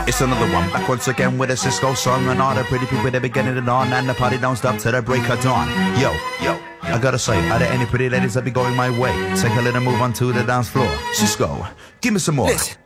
It's another one, back once again with a Cisco song. And all the pretty people, they be getting it on. And the party don't stop till the break of dawn. Yo, I gotta say, are there any pretty ladies that be going my way? Take a little move onto the dance floor. Cisco, give me some more. Listen.